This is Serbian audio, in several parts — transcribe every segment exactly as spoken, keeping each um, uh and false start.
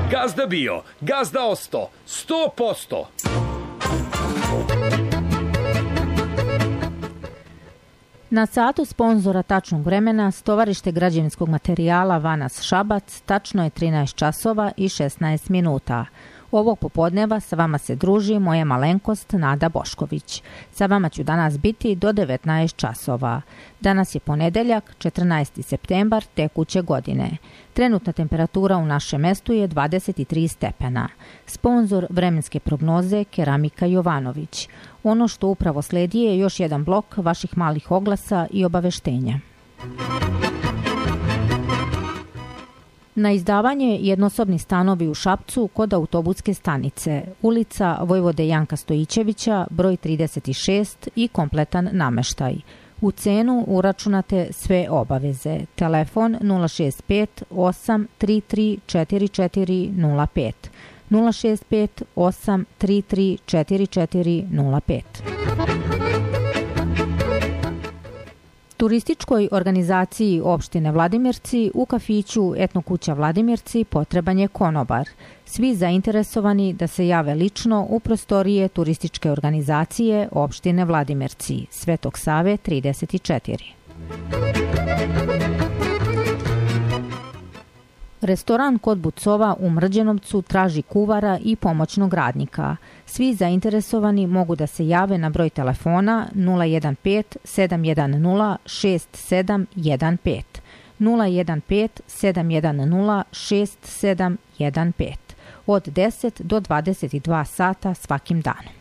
Gazda bio, gazda osto, sto posto. Na satu sponzora tačnog vremena stovarište građevinskog materijala Vanas Šabac tačno je trinaest časova i šesnaest minuta. Ovog popodneva sa vama se druži moja malenkost Nada Bošković. Sa vama ću danas biti do devetnaest časova. Danas je ponedeljak, četrnaesti septembar tekuće godine. Trenutna temperatura u našem mestu je dvadeset tri stepena. Sponzor vremenske prognoze Keramika Jovanović. Ono što upravo sledi je još jedan blok vaših malih oglasa i obaveštenja. Na izdavanje jednosobni stanovi u Šapcu kod autobuske stanice, ulica Vojvode Janka Stojićevića, broj trideset šest i kompletan nameštaj. U cenu uračunate sve obaveze. Telefon nula šest pet osam tri tri četiri četiri nula pet. nula šest pet osam tri tri četiri četiri nula pet. Turističkoj organizaciji opštine Vladimirci u kafiću Etno kuća Vladimirci potreban je konobar. Svi zainteresovani da se jave lično u prostorije turističke organizacije opštine Vladimirci, Svetog Save trideset četiri. Restoran kod Bucova u Mrđenovcu traži kuvara i pomoćnog radnika. Svi zainteresovani mogu da se jave na broj telefona nula jedan pet sedam jedan nula šest sedam jedan pet. nula jedan pet sedam jedan nula šest sedam jedan pet. Od deset do dvadeset dva sata svakim danom.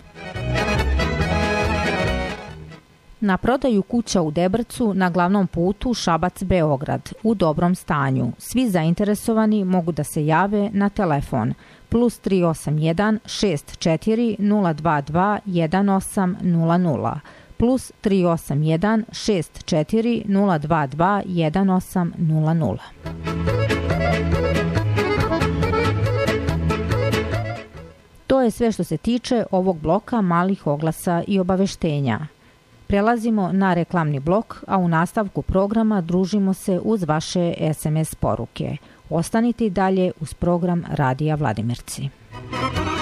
Na prodaju kuća u Debrcu na glavnom putu Šabac-Beograd u dobrom stanju. Svi zainteresovani mogu da se jave na telefon plus tri osam jedan šest četiri nula dva dva jedan osam nula nula plus tri osam jedan šest četiri nula dva dva jedan osam nula nula. To je sve što se tiče ovog bloka malih oglasa i obaveštenja. Prelazimo na reklamni blok, a u nastavku programa družimo se uz vaše es em es poruke. Ostanite dalje uz program Radija Vladimirci.